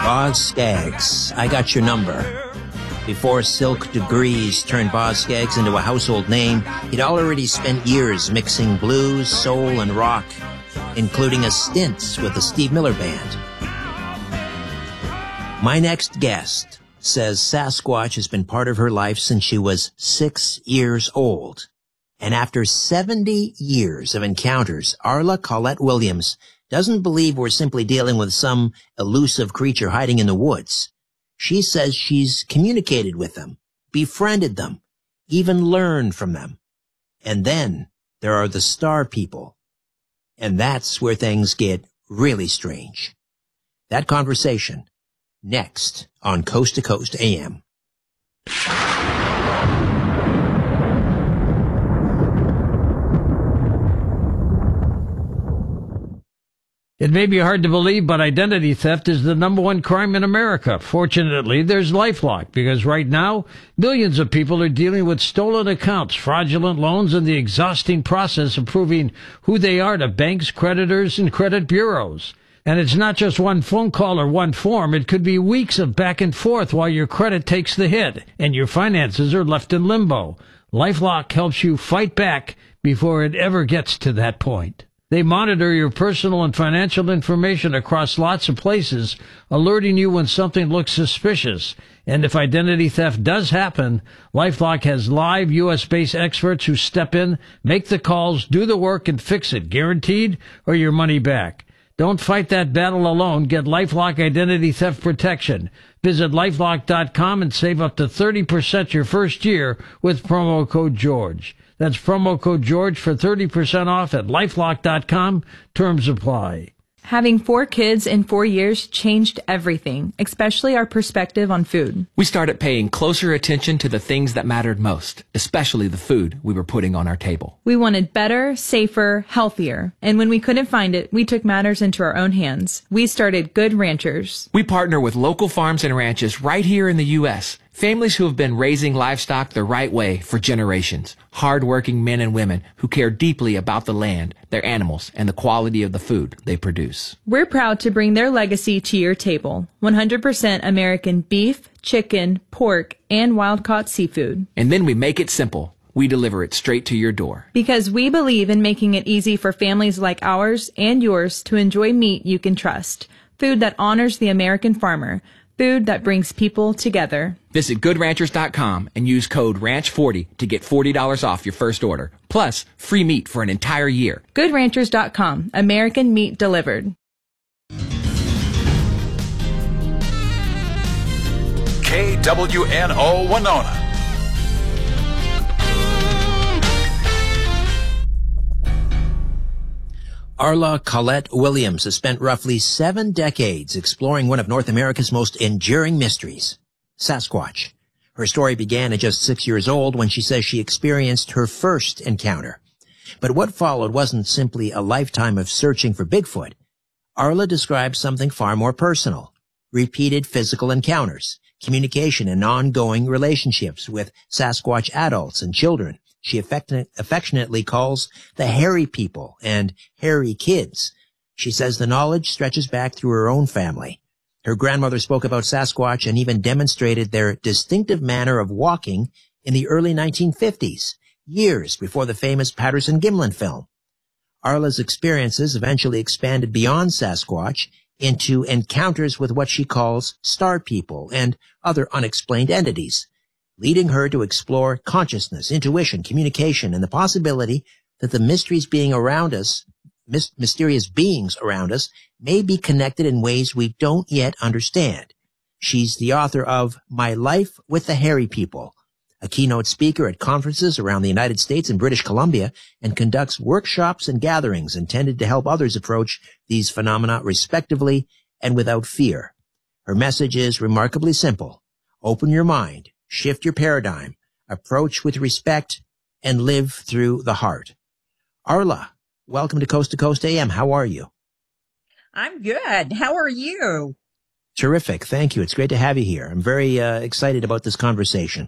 Boz Scaggs, I got your number. Before Silk Degrees turned Boz Scaggs into a household name, he'd already spent years mixing blues, soul, and rock, including a stint with the Steve Miller Band. My next guest says Sasquatch has been part of her life since she was 6 years old. And after 70 years of encounters, Arla Colette Williams doesn't believe we're simply dealing with some elusive creature hiding in the woods. She says she's communicated with them, befriended them, even learned from them. And then there are the star people. And that's where things get really strange. That conversation, next on Coast to Coast AM. It may be hard to believe, but identity theft is the #1 crime in America. Fortunately, there's LifeLock, because right now, millions of people are dealing with stolen accounts, fraudulent loans, and the exhausting process of proving who they are to banks, creditors, and credit bureaus. And it's not just one phone call or one form. It could be weeks of back and forth while your credit takes the hit and your finances are left in limbo. LifeLock helps you fight back before it ever gets to that point. They monitor your personal and financial information across lots of places, alerting you when something looks suspicious. And if identity theft does happen, LifeLock has live U.S.-based experts who step in, make the calls, do the work, and fix it, guaranteed, or your money back. Don't fight that battle alone. Get LifeLock Identity Theft Protection. Visit LifeLock.com and save up to 30% your first year with promo code George. That's promo code George for 30% off at LifeLock.com. Terms apply. Having 4 kids in 4 years changed everything, especially our perspective on food. We started paying closer attention to the things that mattered most, especially the food we were putting on our table. We wanted better, safer, healthier. And when we couldn't find it, we took matters into our own hands. We started Good Ranchers. We partner with local farms and ranches right here in the U.S., families who have been raising livestock the right way for generations. Hard-working men and women who care deeply about the land, their animals, and the quality of the food they produce. We're proud to bring their legacy to your table. 100% American beef, chicken, pork, and wild-caught seafood. And then we make it simple. We deliver it straight to your door. Because we believe in making it easy for families like ours and yours to enjoy meat you can trust. Food that honors the American farmer. Food that brings people together. Visit GoodRanchers.com and use code RANCH40 to get $40 off your first order. Plus, free meat for an entire year. GoodRanchers.com. American meat delivered. KWNO Winona. Arla Colette Williams has spent roughly 7 decades exploring one of North America's most enduring mysteries, Sasquatch. Her story began at just 6 years old when she says she experienced her first encounter. But what followed wasn't simply a lifetime of searching for Bigfoot. Arla describes something far more personal: repeated physical encounters, communication, and ongoing relationships with Sasquatch adults and children she affectionately calls the hairy people and hairy kids. She says the knowledge stretches back through her own family. Her grandmother spoke about Sasquatch and even demonstrated their distinctive manner of walking in the early 1950s, years before the famous Patterson-Gimlin film. Arla's experiences eventually expanded beyond Sasquatch into encounters with what she calls star people and other unexplained entities, leading her to explore consciousness, intuition, communication, and the possibility that the mysterious beings around us may be connected in ways we don't yet understand. She's the author of My Life with the Hairy People, a keynote speaker at conferences around the United States and British Columbia, and conducts workshops and gatherings intended to help others approach these phenomena respectively and without fear. Her message is remarkably simple: open your mind, shift your paradigm, approach with respect, and live through the heart. Arla, welcome to Coast AM. How are you? I'm good. How are you? Terrific. Thank you. It's great to have you here. I'm very excited about this conversation.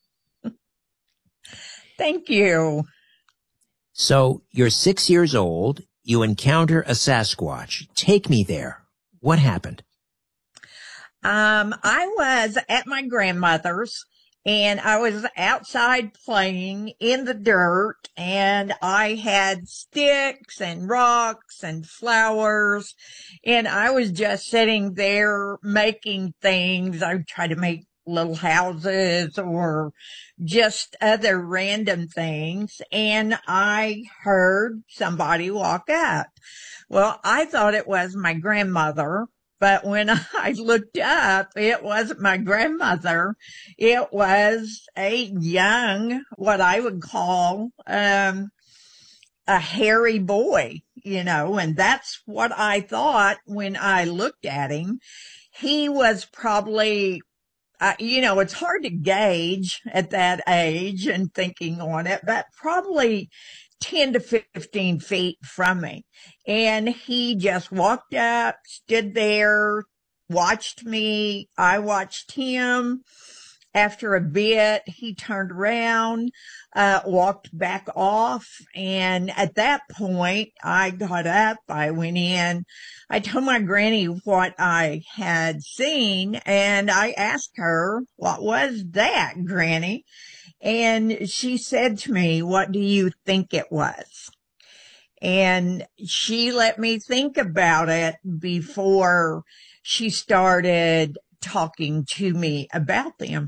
Thank you. So you're 6 years old. You encounter a Sasquatch. Take me there. What happened? I was at my grandmother's and I was outside playing in the dirt and I had sticks and rocks and flowers and I was just sitting there making things. I would try to make little houses or just other random things. And I heard somebody walk up. Well, I thought it was my grandmother. But when I looked up, it wasn't my grandmother. It was a young, what I would call, a hairy boy, and that's what I thought when I looked at him. He was probably, it's hard to gauge at that age and thinking on it, but probably 10 to 15 feet from me. And he just walked up, stood there, watched me. I watched him. After a bit, he turned around, walked back off. And at that point, I got up, I went in, I told my granny what I had seen, and I asked her, "What was that, Granny?" And she said to me, "What do you think it was?" And she let me think about it before she started talking to me about them.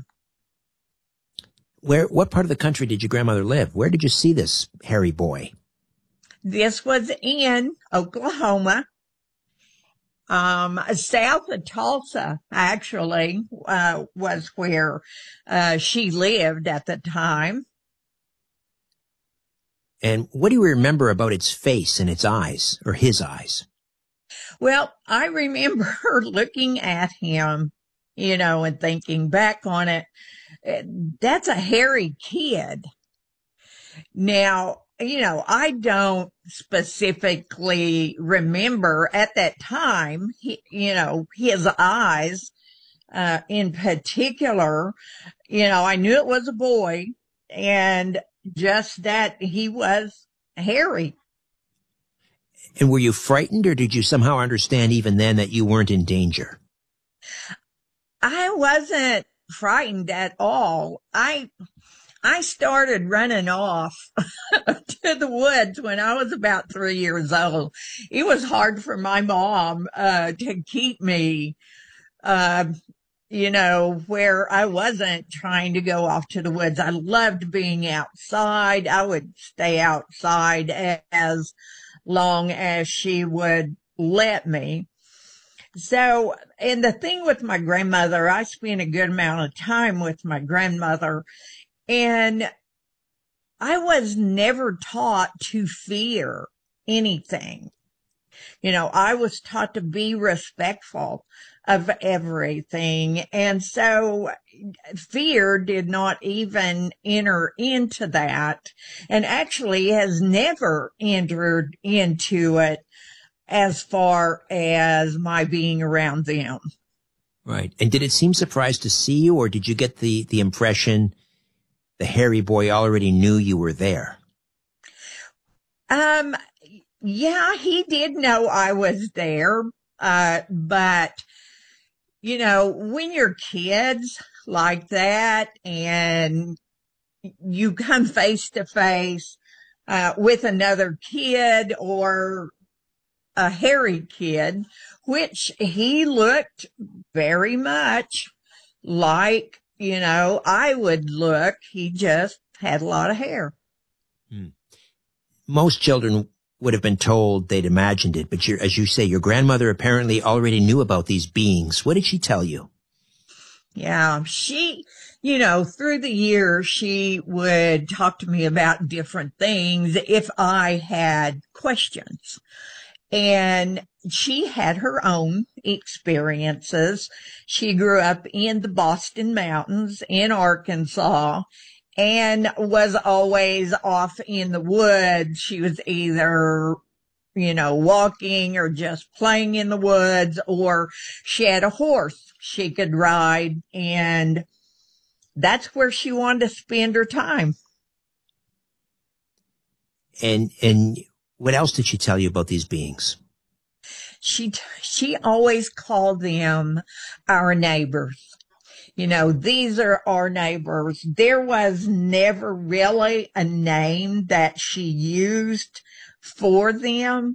What part of the country did your grandmother live? Where did you see this hairy boy? This was in Oklahoma. South of Tulsa, actually, was where, she lived at the time. And what do you remember about its face and its eyes, or his eyes? Well, I remember looking at him, and thinking back on it, that's a hairy kid. Now, I don't specifically remember at that time, his eyes, in particular. I knew it was a boy and just that he was hairy. And were you frightened, or did you somehow understand even then that you weren't in danger? I wasn't frightened at all. I started running off to the woods when I was about 3 years old. It was hard for my mom to keep me, where I wasn't trying to go off to the woods. I loved being outside. I would stay outside as long as she would let me. So, and the thing with my grandmother, I spent a good amount of time with my grandmother, and I was never taught to fear anything. I was taught to be respectful of everything. And so fear did not even enter into that, and actually has never entered into it as far as my being around them. Right. And did it seem surprised to see you, or did you get the impression the hairy boy already knew you were there? Yeah, he did know I was there. But, when you're kids like that and you come face to face, with another kid or a hairy kid, which he looked very much like, I would look. He just had a lot of hair. Most children would have been told they'd imagined it, but as you say, your grandmother apparently already knew about these beings. What did she tell you? Yeah, she, through the years, she would talk to me about different things if I had questions. And she had her own experiences. She grew up in the Boston Mountains in Arkansas and was always off in the woods. She was either, walking or just playing in the woods, or she had a horse she could ride, and that's where she wanted to spend her time. And what else did she tell you about these beings? she always called them our neighbors. These are our neighbors. There was never really a name that she used for them.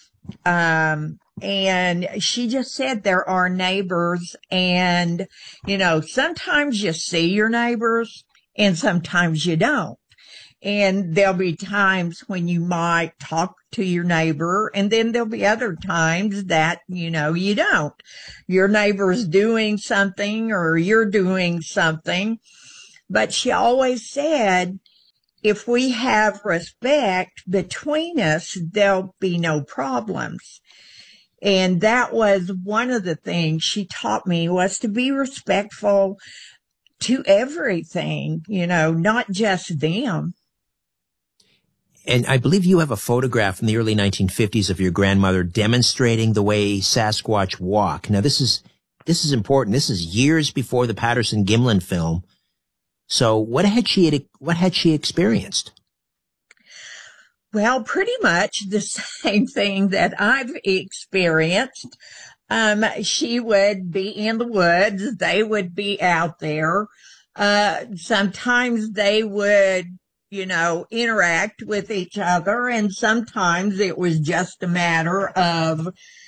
And she just said they're our neighbors. And, sometimes you see your neighbors and sometimes you don't. And there'll be times when you might talk to your neighbor, and then there'll be other times that, you don't. Your neighbor's doing something or you're doing something. But she always said, if we have respect between us, there'll be no problems. And that was one of the things she taught me, was to be respectful to everything, not just them. And I believe you have a photograph from the early 1950s of your grandmother demonstrating the way Sasquatch walk. Now, this is important. This is years before the Patterson-Gimlin film. So what had she experienced? Well, pretty much the same thing that I've experienced. She would be in the woods. They would be out there. Sometimes they would, interact with each other. And sometimes it was just a matter of,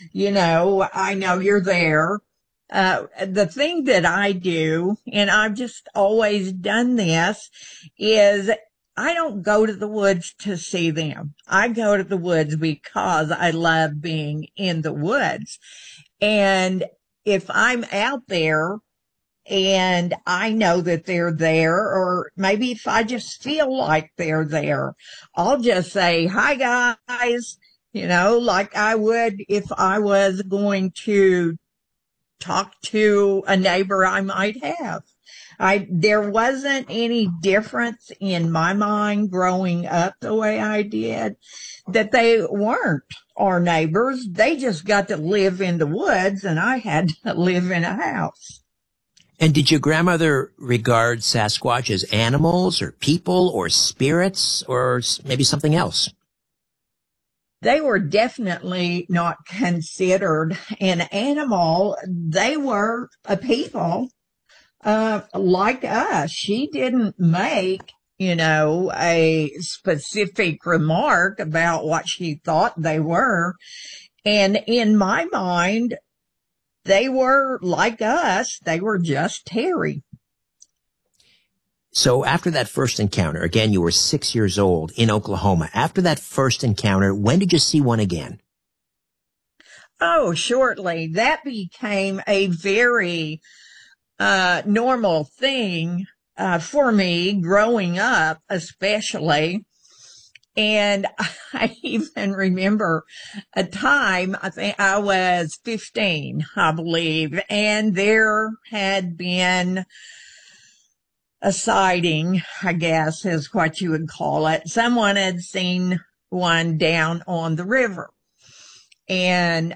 I know you're there. The thing that I do, and I've just always done this, is I don't go to the woods to see them. I go to the woods because I love being in the woods. And if I'm out there and I know that they're there, or maybe if I just feel like they're there, I'll just say, hi guys, like I would if I was going to talk to a neighbor I might have. There wasn't any difference in my mind growing up the way I did, that they weren't our neighbors. They just got to live in the woods and I had to live in a house. And did your grandmother regard Sasquatch as animals or people or spirits or maybe something else? They were definitely not considered an animal. They were a people. Like us. She didn't make, a specific remark about what she thought they were. And in my mind, they were like us. They were just Terry. So after that first encounter, again, you were 6 years old in Oklahoma. After that first encounter, when did you see one again? Oh, shortly. That became a very normal thing for me growing up, especially. And I even remember a time, I think I was 15, I believe, and there had been a sighting, I guess is what you would call it. Someone had seen one down on the river. And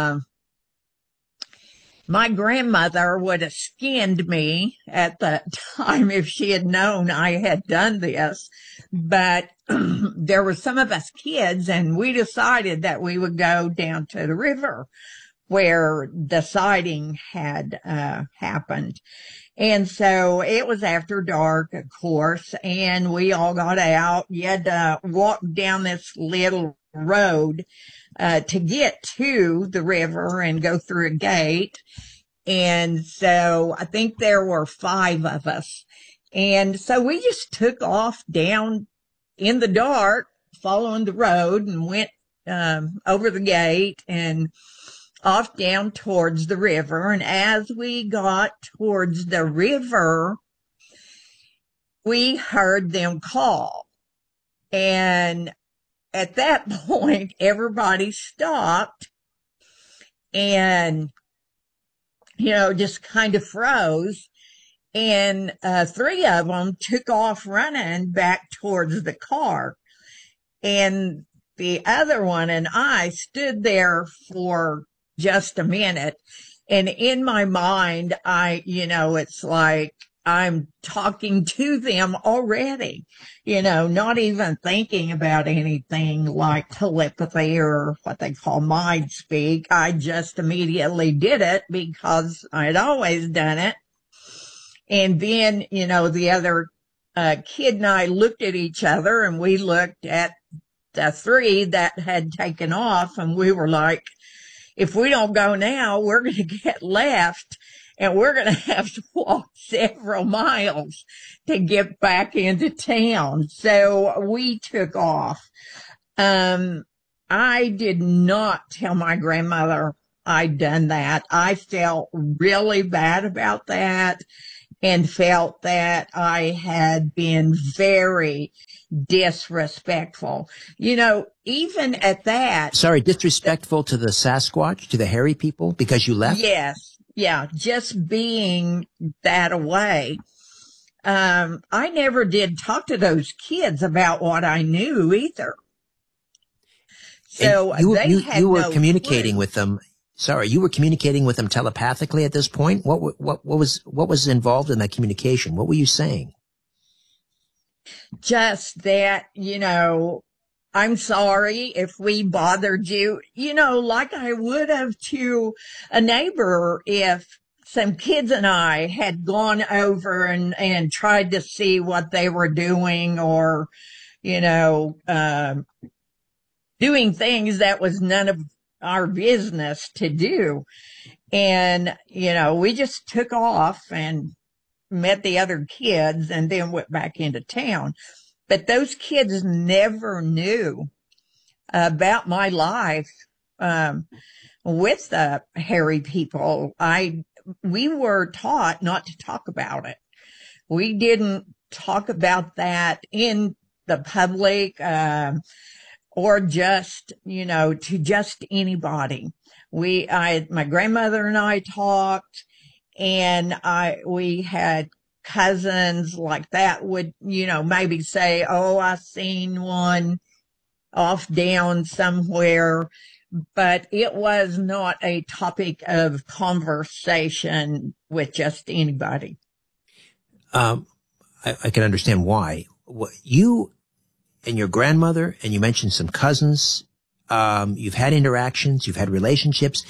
my grandmother would have skinned me at the time if she had known I had done this. But there were some of us kids, and we decided that we would go down to the river where the sighting had happened. And so it was after dark, of course, and we all got out. You had to walk down this little road to get to the river and go through a gate. And so I think there were 5 of us. And so we just took off down in the dark, following the road, and went over the gate and off down towards the river. And as we got towards the river, we heard them call. And at that point, everybody stopped and, just kind of froze. And 3 of them took off running back towards the car. And the other one and I stood there for just a minute. And in my mind, it's like I'm talking to them already, not even thinking about anything like telepathy or what they call mind speak. I just immediately did it because I'd always done it. And then, the other kid and I looked at each other, and we looked at the three that had taken off, and we were like, if we don't go now, we're going to get left, and we're going to have to walk several miles to get back into town. So we took off. I did not tell my grandmother I'd done that. I felt really bad about that and felt that I had been very disrespectful. Even at that. Sorry, disrespectful to the Sasquatch, to the hairy people, because you left? Yes. Yeah. Just being that away. I never did talk to those kids about what I knew either. So you were communicating with them. Sorry, you were communicating with them telepathically at this point? What was involved in that communication? What were you saying? Just that, I'm sorry if we bothered you, like I would have to a neighbor if some kids and I had gone over and tried to see what they were doing, or, doing things that was none of our business to do. And, we just took off and met the other kids and then went back into town. But those kids never knew about my life with the hairy people. We were taught not to talk about it. We didn't talk about that in the public, or just, to just anybody. My grandmother and I talked, and we had cousins like that would, maybe say, oh, I seen one off down somewhere, but it was not a topic of conversation with just anybody. I can understand why. You and your grandmother, and you mentioned some cousins, you've had interactions, you've had relationships.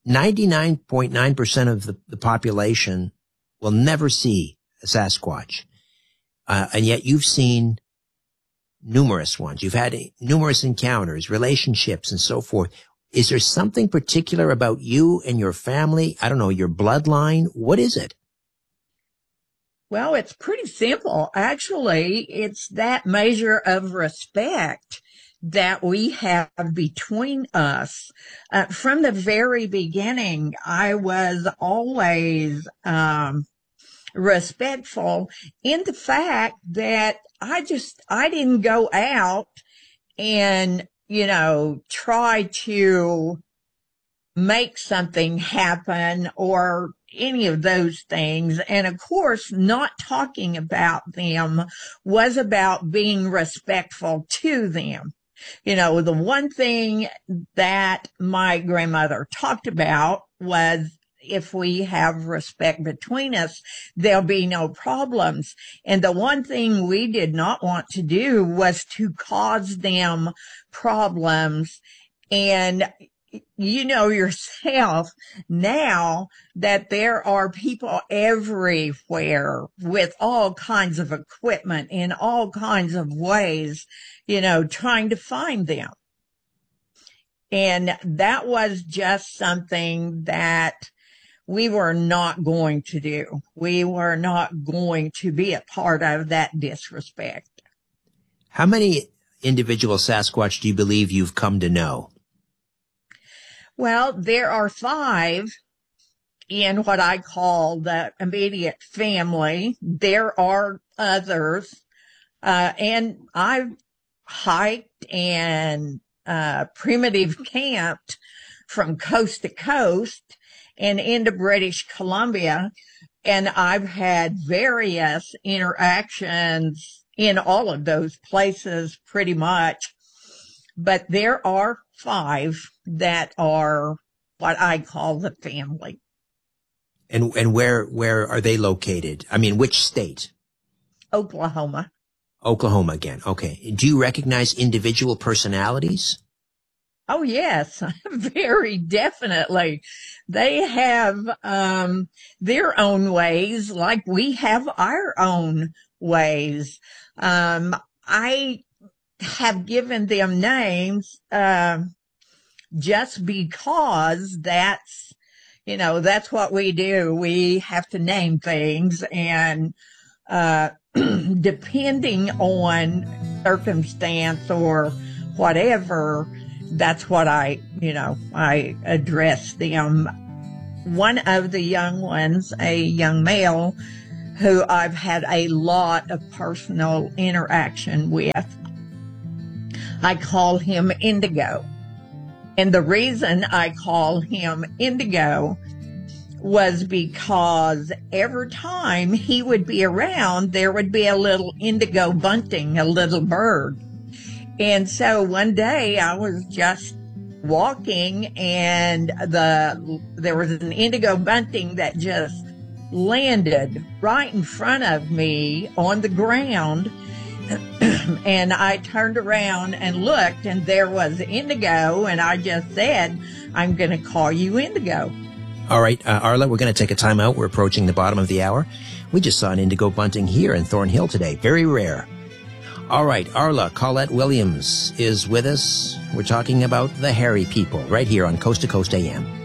99.9% of the population will never see a Sasquatch. And yet you've seen numerous ones. You've had numerous encounters, relationships, and so forth. Is there something particular about you and your family? I don't know, your bloodline? What is it? Well, it's pretty simple. Actually, it's that measure of respect that we have between us. From the very beginning, I was always respectful in the fact that I didn't go out and, try to make something happen or any of those things. And of course, not talking about them was about being respectful to them. The one thing that my grandmother talked about was, if we have respect between us, there'll be no problems. And the one thing we did not want to do was to cause them problems. And yourself now that there are people everywhere with all kinds of equipment in all kinds of ways, trying to find them. And that was just something that we were not going to do. We were not going to be a part of that disrespect. How many individual Sasquatch do you believe you've come to know? Well, there are 5 in what I call the immediate family. There are others, and I've hiked and primitive camped from coast to coast and into British Columbia, and I've had various interactions in all of those places pretty much. But there are 5 that are what I call the family. And where are they located? I mean, which state? Oklahoma. Oklahoma again. Okay. Do you recognize individual personalities? Oh, yes, very definitely. They have their own ways, like we have our own ways. I have given them names just because that's what we do. We have to name things, and depending on circumstance or whatever, that's what I address them. One of the young ones, a young male who I've had a lot of personal interaction with, I call him Indigo. And the reason I call him Indigo was because every time he would be around, there would be a little indigo bunting, a little bird. And so one day I was just walking, and there was an indigo bunting that just landed right in front of me on the ground. And I turned around and looked, and there was Indigo, and I just said, I'm going to call you Indigo. All right, Arla, we're going to take a time out. We're approaching the bottom of the hour. We just saw an indigo bunting here in Thornhill today. Very rare. All right, Arla Colette Williams is with us. We're talking about the hairy people right here on Coast to Coast AM.